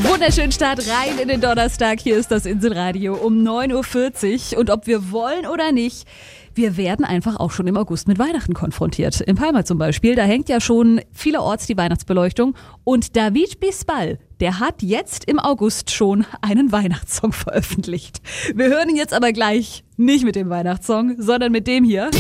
Wunderschönen Start rein in den Donnerstag. Hier ist das Inselradio um 9.40 Uhr. Und ob wir wollen oder nicht, wir werden einfach auch schon im August mit Weihnachten konfrontiert. In Palma zum Beispiel, da hängt ja schon vielerorts die Weihnachtsbeleuchtung. Und David Bisbal, der hat jetzt im August schon einen Weihnachtssong veröffentlicht. Wir hören ihn jetzt aber gleich nicht mit dem Weihnachtssong, sondern mit dem hier.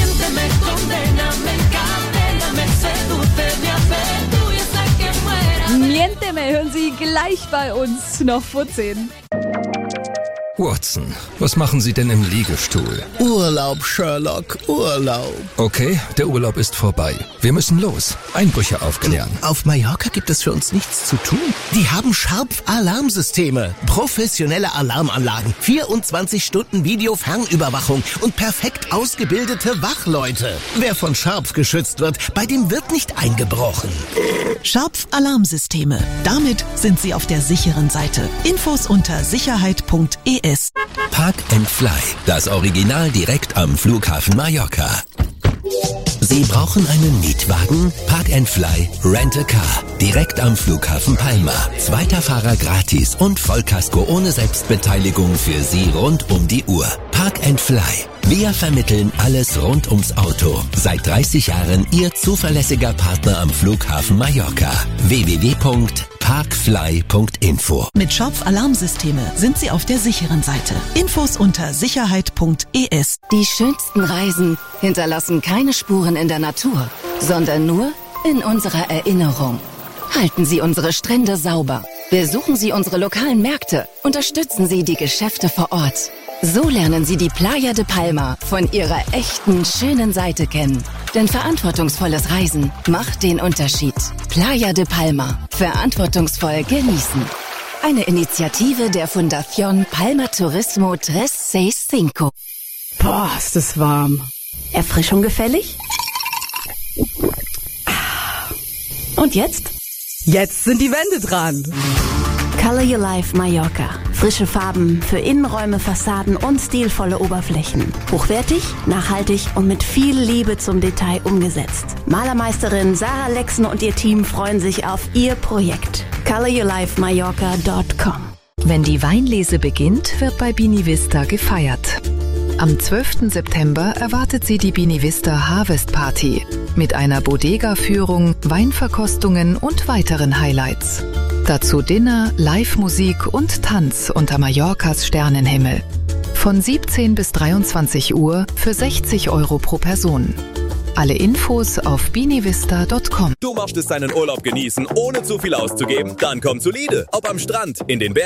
Miénteme, hören Sie gleich bei uns noch vor 10. Watson, was machen Sie denn im Liegestuhl? Urlaub, Sherlock, Urlaub. Okay, der Urlaub ist vorbei. Wir müssen los. Einbrüche aufklären. Auf Mallorca gibt es für uns nichts zu tun. Die haben Scharpf-Alarmsysteme, professionelle Alarmanlagen, 24 Stunden Video-Fernüberwachung und perfekt ausgebildete Wachleute. Wer von Scharpf geschützt wird, bei dem wird nicht eingebrochen. Scharpf-Alarmsysteme. Damit sind Sie auf der sicheren Seite. Infos unter sicherheit.es. Park and Fly, das Original direkt am Flughafen Mallorca. Sie brauchen einen Mietwagen? Park and Fly Rent a Car, direkt am Flughafen Palma. Zweiter Fahrer gratis und Vollkasko ohne Selbstbeteiligung für Sie rund um die Uhr. Park and Fly. Wir vermitteln alles rund ums Auto. Seit 30 Jahren Ihr zuverlässiger Partner am Flughafen Mallorca. www.parkfly.info. Mit Scharpf-Alarmsysteme sind Sie auf der sicheren Seite. Infos unter sicherheit.es. Die schönsten Reisen hinterlassen keine Spuren in der Natur, sondern nur in unserer Erinnerung. Halten Sie unsere Strände sauber. Besuchen Sie unsere lokalen Märkte. Unterstützen Sie die Geschäfte vor Ort. So lernen Sie die Playa de Palma von ihrer echten, schönen Seite kennen. Denn verantwortungsvolles Reisen macht den Unterschied. Playa de Palma. Verantwortungsvoll genießen. Eine Initiative der Fundación Palma Turismo 365. Boah, ist das warm. Erfrischung gefällig? Und jetzt? Jetzt sind die Wände dran. Color Your Life Mallorca. Frische Farben für Innenräume, Fassaden und stilvolle Oberflächen. Hochwertig, nachhaltig und mit viel Liebe zum Detail umgesetzt. Malermeisterin Sarah Lexen und ihr Team freuen sich auf ihr Projekt. coloryourlifemallorca.com. Wenn die Weinlese beginnt, wird bei Bini Vista gefeiert. Am 12. September erwartet Sie die Bini Vista Harvest Party mit einer Bodega-Führung, Weinverkostungen und weiteren Highlights. Dazu Dinner, Live-Musik und Tanz unter Mallorcas Sternenhimmel. Von 17 bis 23 Uhr für 60 € pro Person. Alle Infos auf binivista.com. Du möchtest deinen Urlaub genießen, ohne zu viel auszugeben? Dann komm zu Liede. Ob am Strand, in den Bergen